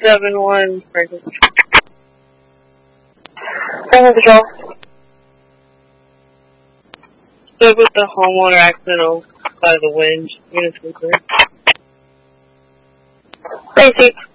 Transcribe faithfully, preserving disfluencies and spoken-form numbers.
seven one, Francis. Seven Patrol. Stood with the homeowner accidental by the wind. Units concerned. Thank you.